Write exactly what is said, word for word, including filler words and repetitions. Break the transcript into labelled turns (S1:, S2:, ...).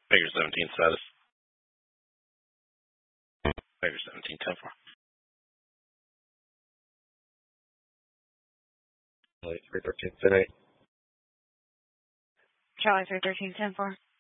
S1: Figure seventeen status. Figure seventeen ten four.
S2: three thirteen, ten eight.
S3: Charlie three thirteen ten four.